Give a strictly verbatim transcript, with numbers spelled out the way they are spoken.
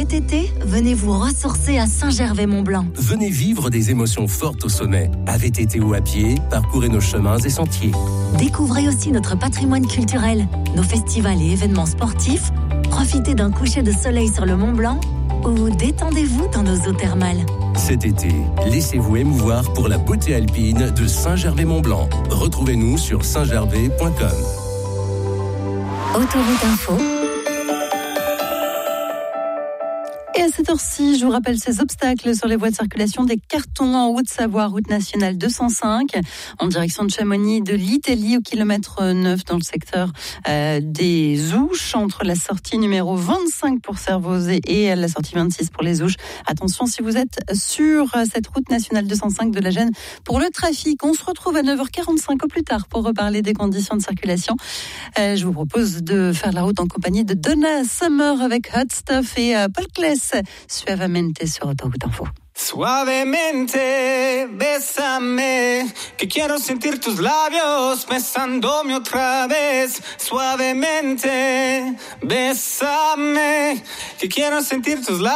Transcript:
Cet été, venez vous ressourcer à Saint-Gervais-Mont-Blanc. Venez vivre des émotions fortes au sommet. À V T T ou à pied, parcourez nos chemins et sentiers. Découvrez aussi notre patrimoine culturel, nos festivals et événements sportifs. Profitez d'un coucher de soleil sur le Mont-Blanc ou détendez-vous dans nos eaux thermales. Cet été, laissez-vous émouvoir pour la beauté alpine de Saint-Gervais-Mont-Blanc. Retrouvez-nous sur saint gervais point com. Autoroute Info. Et à cette heure-ci, je vous rappelle ces obstacles sur les voies de circulation des cartons en Haute-Savoie, route nationale deux cent cinq, en direction de Chamonix, de l'Italie au kilomètre neuf dans le secteur euh, des Ouches, entre la sortie numéro vingt-cinq pour Servoz et la sortie vingt-six pour les Ouches. Attention si vous êtes sur cette route nationale deux cent cinq de la Gêne pour le trafic. On se retrouve à neuf heures quarante-cinq au plus tard pour reparler des conditions de circulation. Euh, je vous propose de faire la route en compagnie de Donna Summer avec Hot Stuff et euh, Paul Claes. Suavemente sur Autoroute Info. Suavemente, bésame, que quiero sentir tus labios besándome otra vez. Suavemente, bésame, que quiero sentir tus labios.